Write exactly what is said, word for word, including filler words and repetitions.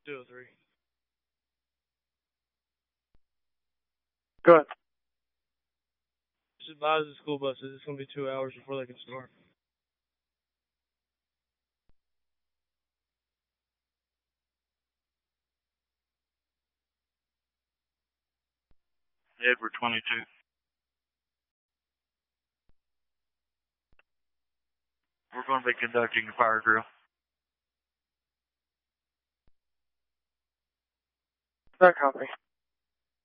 two oh three. Go ahead. Just advise the school buses. It's going to be two hours before they can start. Edward twenty-two. We're going to be conducting a fire drill. That copy.